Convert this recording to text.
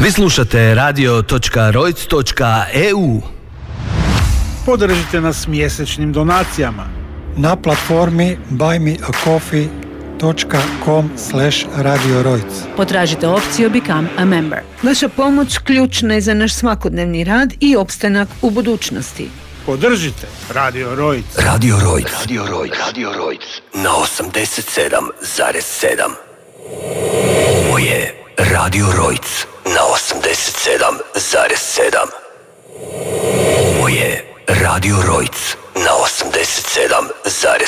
Vi slušate radio.rojc.eu. Podržite nas mjesečnim donacijama na platformi buymeacoffee.com/radiorojc. Potražite opciju Become a Member. Vaša pomoć ključna je za naš svakodnevni rad i opstanak u budućnosti. Podržite Radio Rojc. Radio Rojc. Radio Rojc. Radio Rojc. Na 87,7. Ovo je Radio Rojc na 87,7. Ovo je Radio Rojc na 87,7.